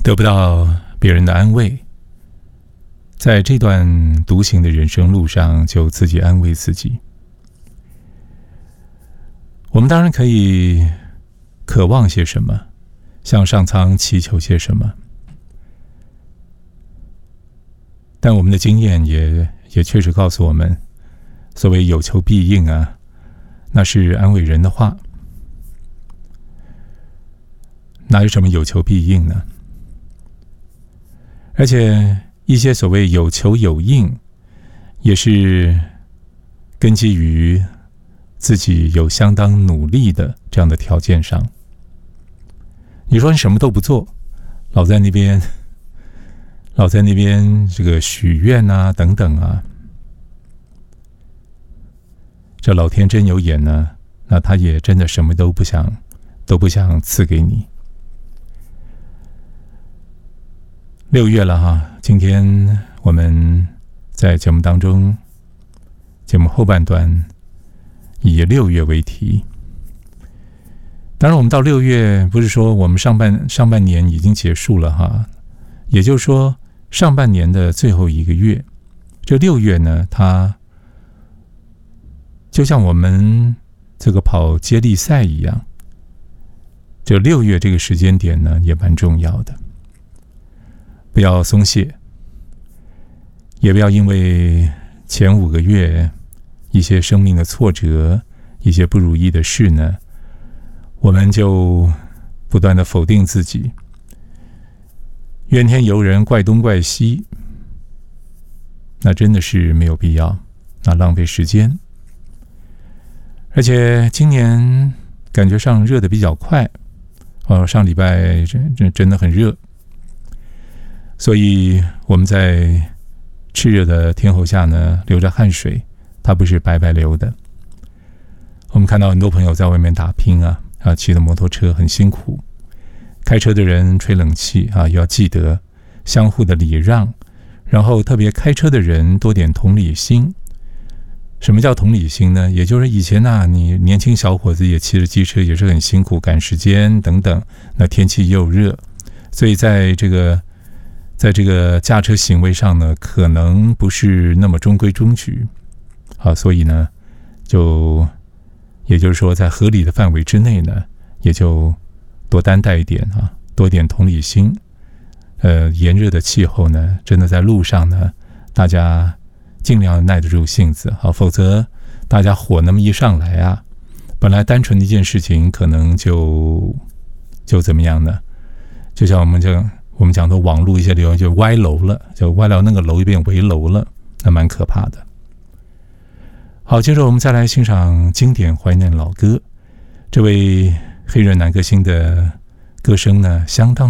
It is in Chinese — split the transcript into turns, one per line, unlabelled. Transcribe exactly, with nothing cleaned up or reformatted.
得不到别人的安慰，在这段独行的人生路上，就自己安慰自己。我们当然可以渴望些什么，向上苍祈求些什么，但我们的经验也也确实告诉我们，所谓有求必应啊，那是安慰人的话。哪有什么有求必应呢？而且一些所谓有求有应，也是根基于自己有相当努力的这样的条件上。你说你什么都不做，老在那边老在那边这个许愿啊等等啊，这老天真有眼呢，那他也真的什么都不想都不想赐给你。六月了哈，今天我们在节目当中，节目后半段以六月为题。当然我们到六月不是说我们上半上半年已经结束了哈，也就是说上半年的最后一个月，这六月呢，它就像我们这个跑接力赛一样，这六月这个时间点呢也蛮重要的。不要松懈，也不要因为前五个月一些生命的挫折，一些不如意的事呢，我们就不断的否定自己，怨天尤人，怪东怪西，那真的是没有必要，那浪费时间。而且今年感觉上热得比较快，哦，上礼拜真真的很热。所以我们在炽热的天候下呢，流着汗水，它不是白白流的。我们看到很多朋友在外面打拼啊，啊，骑着摩托车很辛苦，开车的人吹冷气啊，要记得相互的礼让，然后特别开车的人多点同理心。什么叫同理心呢？也就是以前啊，你年轻小伙子也骑着机车也是很辛苦，赶时间等等，那天气又热，所以在这个在这个驾车行为上呢，可能不是那么中规中矩，啊，所以呢，就也就是说，在合理的范围之内呢，也就多担待一点啊，多点同理心。呃，炎热的气候呢，真的在路上呢，大家尽量耐得住性子啊，否则大家火那么一上来啊，本来单纯的一件事情，可能就就怎么样呢？就像我们这。我们讲的网络一些流言就歪楼了，就歪到那个楼就变围楼了，那蛮可怕的。好，接着我们再来欣赏经典怀念老歌。这位黑人男歌星的歌声呢，相当